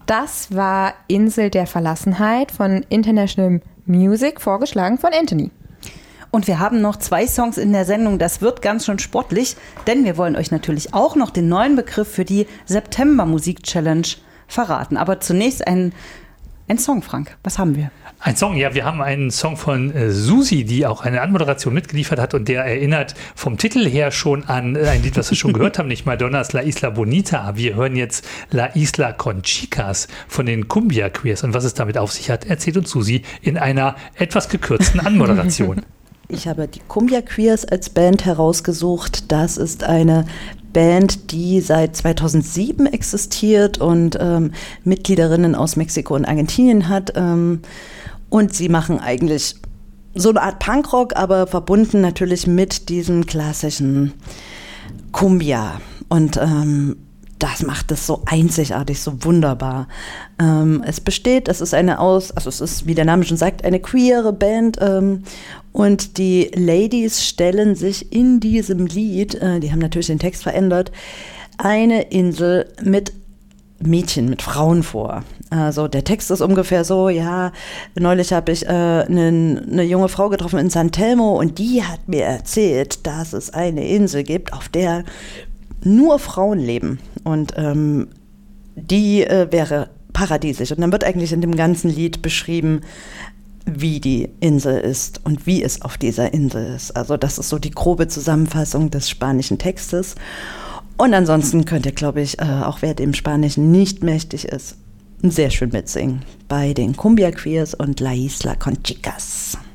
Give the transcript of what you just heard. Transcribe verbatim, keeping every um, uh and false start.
Das war Insel der Verlassenheit von International Music, vorgeschlagen von Anthony. Und wir haben noch zwei Songs in der Sendung, das wird ganz schön sportlich, denn wir wollen euch natürlich auch noch den neuen Begriff für die September-Musik-Challenge verraten. Aber zunächst ein, ein Song, Frank. Was haben wir? Ein Song, ja, wir haben einen Song von äh, Susi, die auch eine Anmoderation mitgeliefert hat und der erinnert vom Titel her schon an äh, ein Lied, was wir schon gehört haben, nicht Madonnas La Isla Bonita. Wir hören jetzt La Isla con Chicas von den Cumbia Queers und was es damit auf sich hat, erzählt uns Susi in einer etwas gekürzten Anmoderation. Ich habe die Cumbia Queers als Band herausgesucht. Das ist eine Band, die seit zweitausendsieben existiert und ähm, Mitgliederinnen aus Mexiko und Argentinien hat. Ähm, und sie machen eigentlich so eine Art Punkrock, aber verbunden natürlich mit diesem klassischen Cumbia. Und ähm, das macht es so einzigartig, so wunderbar. Ähm, es besteht, es ist eine aus, also es ist, wie der Name schon sagt, eine queere Band. Ähm, und die Ladies stellen sich in diesem Lied, äh, die haben natürlich den Text verändert, eine Insel mit Mädchen, mit Frauen vor. Also der Text ist ungefähr so, ja, neulich habe ich eine äh, ne junge Frau getroffen in San Telmo und die hat mir erzählt, dass es eine Insel gibt, auf der nur Frauen leben und ähm, die äh, wäre paradiesisch. Und dann wird eigentlich in dem ganzen Lied beschrieben, wie die Insel ist und wie es auf dieser Insel ist. Also das ist so die grobe Zusammenfassung des spanischen Textes. Und ansonsten könnt ihr, glaube ich, äh, auch wer dem Spanischen nicht mächtig ist, sehr schön mitsingen bei den Cumbia Queers und La Isla con Chicas.